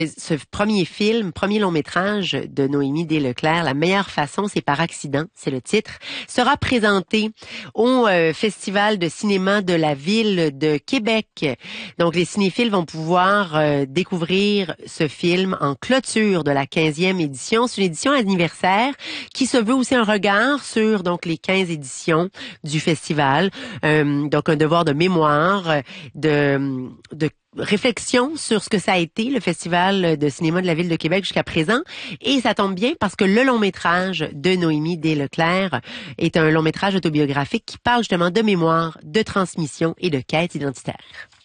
Ce premier long métrage de Noémie Desleclerc, La meilleure façon, c'est par accident, c'est le titre, sera présenté au Festival de cinéma de la ville de Québec. Donc, les cinéphiles vont pouvoir découvrir ce film en clôture de la 15e édition. C'est une édition anniversaire qui se veut aussi un regard sur donc les 15 éditions du festival. Donc, un devoir de mémoire, de réflexion sur ce que ça a été, le Festival de cinéma de la Ville de Québec jusqu'à présent. Et ça tombe bien parce que le long métrage de Noémie Desleclerc est un long métrage autobiographique qui parle justement de mémoire, de transmission et de quête identitaire.